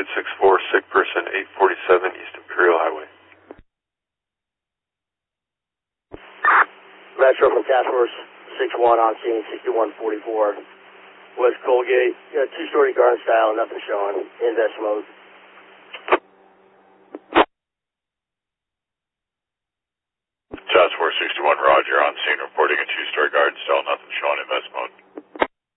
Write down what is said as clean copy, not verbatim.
764, sick person, 847 East Imperial Highway. Metro from Task Force 61 on scene, 6144. West Colgate, two-story garden style, nothing showing, invest mode. Task Force 61, Roger, on scene, reporting a two-story garden style, nothing showing, invest mode.